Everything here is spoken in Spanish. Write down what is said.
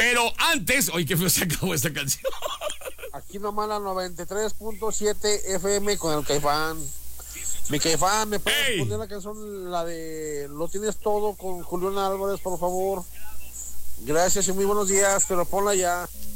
Pero antes, oye, qué feo se acabó esta canción. Aquí nomás la 93.7 FM con el Caifán. Mi Caifán, ¿me puedes poner la canción, la de Lo Tienes Todo con Julián Álvarez, por favor? Gracias y muy buenos días, pero ponla ya.